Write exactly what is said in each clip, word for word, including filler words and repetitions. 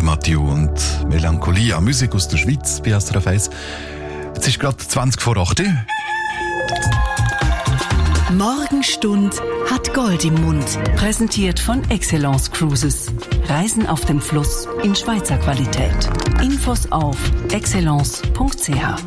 Mathieu und Melancholia. Musik aus der Schweiz bei S R F eins. Jetzt ist gerade zwanzig vor acht. Morgenstund hat Gold im Mund. Präsentiert von Excellence Cruises. Reisen auf dem Fluss in Schweizer Qualität. Infos auf excellence punkt c h.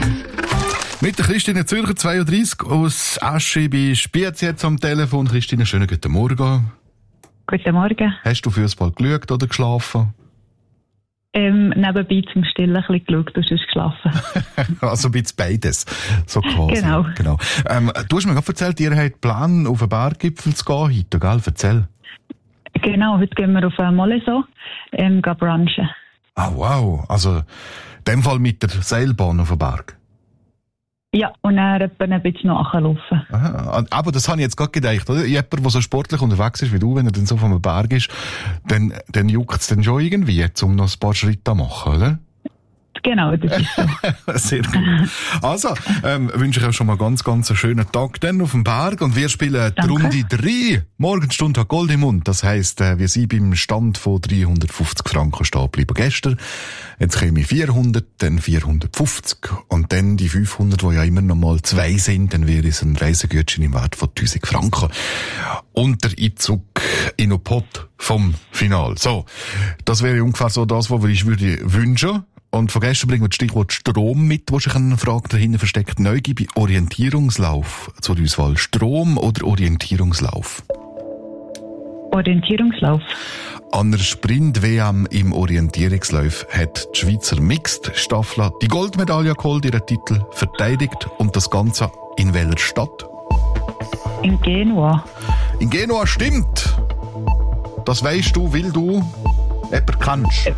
Mit der Christine Zürcher, zweiunddreissig, aus Aschi bei Spiez jetzt am Telefon. Christine, schönen guten Morgen. Guten Morgen. Hast du Fußball geschaut oder geschlafen? Ähm, nebenbei zum Stillen ein bisschen geschaut und sonst geschlafen. Also ein bisschen beides. So quasi. Genau. genau. Ähm, du hast mir gerade erzählt, ihr habt Plan, auf einen Berggipfel zu gehen heute, gell? Erzähl. Genau, heute gehen wir auf eine Moleso, ähm, gehen brunchen. Ah, wow. Also, in dem Fall mit der Seilbahn auf den Berg. Ja, und dann etwa ein bisschen nachlaufen. Aha, aber das habe ich jetzt gerade gedacht, oder? Jemand, der so sportlich unterwegs ist wie du, wenn er dann so vom Berg ist, dann, dann juckt es dann schon irgendwie, um noch ein paar Schritte zu machen, oder? Genau, das ist so. Sehr gut. Also, ähm, wünsche ich euch schon mal ganz, ganz einen schönen Tag dann auf dem Berg und wir spielen die Runde drei. Morgenstund hat Gold im Mund. Das heisst, äh, wir sind beim Stand von dreihundertfünfzig Franken stehen geblieben gestern. Jetzt käme vierhundert, dann vierhundertfünfzig und dann die fünfhundert, die ja immer noch mal zwei sind, dann wäre es ein Reisegutschein im Wert von tausend Franken. Und der Einzug in den Pot vom Final. So, das wäre ungefähr so das, was ich würde wünschen. Und von gestern bringen wir das Stichwort Strom mit, wo sich eine Frage dahinter versteckt. Neu gebe ich Orientierungslauf zur Auswahl. Strom oder Orientierungslauf? Orientierungslauf. An der Sprint-W M im Orientierungslauf hat die Schweizer Mixed-Staffel die Goldmedaille geholt, ihren Titel verteidigt und das Ganze in welcher Stadt? In Genua. In Genua, stimmt. Das weisst du, weil du jemanden kennst.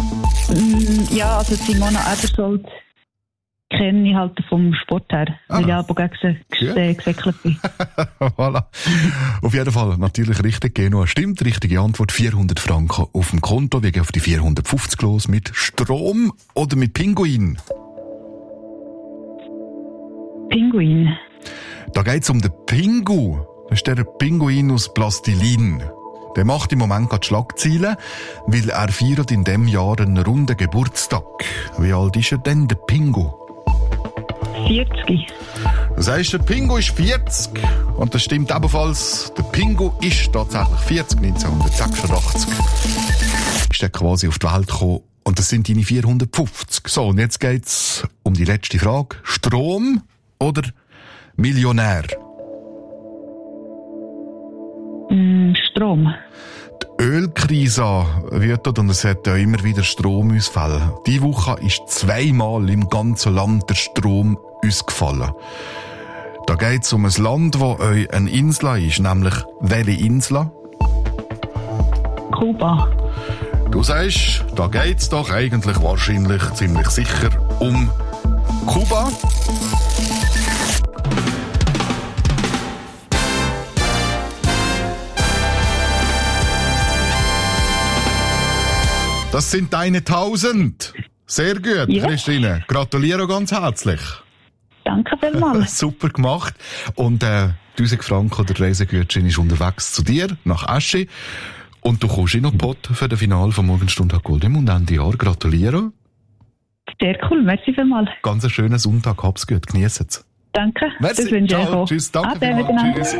Ja, also Simona Ebersold kenne ich halt vom Sport her, ah. weil ich aber gegen sie ja. gesäckelt bin. Voilà. Auf jeden Fall natürlich richtig, Genua stimmt. Richtige Antwort, vierhundert Franken auf dem Konto. Wir gehen auf die vierhundertfünfzig los mit Strom oder mit Pinguin? Pinguin. Da geht es um den Pingu. Das ist der Pinguin aus Plastilin. Der macht im Moment gerade Schlagzeilen, weil er feiert in diesem Jahr einen runden Geburtstag. Wie alt ist er denn, der Pingu? vierzig. Das heisst, der Pingu ist vierzig. Und das stimmt ebenfalls. Der Pingu ist tatsächlich vierzig, neunzehnhundertsechsundachtzig. Ist er quasi auf die Welt gekommen. Und das sind deine vierhundertfünfzig. So, und jetzt geht's um die letzte Frage. Strom oder Millionär? Strom. Die Ölkrise wird und es hat ja immer wieder Stromausfälle. Diese Woche ist zweimal im ganzen Land der Strom ausgefallen. Da geht es um ein Land, wo euch eine Insel ist, nämlich welche Insel? Kuba. Du sagst, da geht es doch eigentlich wahrscheinlich ziemlich sicher um Kuba. Das sind deine tausend. Sehr gut, ja. Christine. Gratuliere ganz herzlich. Danke vielmals. Super gemacht. Und äh, tausend Franken oder Reisegutschein ist unterwegs zu dir, nach Aschi. Und du kommst in den Pot für das Finale von Morgenstund hat Gold im Mund Ende Jahr. Gratuliere. Sehr cool, merci vielmals. Ganz einen schönen Sonntag, hab's gut, genießt es. Danke, merci. Das wünsche ich Ciao, auch. Tschüss, danke Ade, vielmals. Tschüss.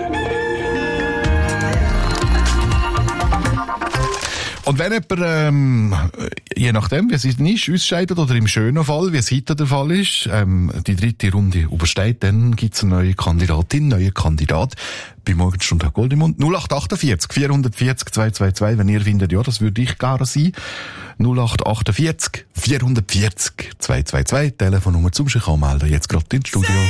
Und wenn jemand, ähm, je nachdem, wie es ist, ausscheidet oder im schönen Fall, wie es heute der Fall ist, ähm, die dritte Runde übersteht, dann gibt es eine neue Kandidatin, neue Kandidat bei Morgenstund hat Gold im Mund. null acht achtundvierzig vierhundertvierzig zweihundertzweiundzwanzig, wenn ihr findet, ja, das würde ich gerne sein. null acht achtundvierzig vierhundertvierzig zweihundertzweiundzwanzig, Telefonnummer zum sich anmelden, jetzt gerade ins Studio.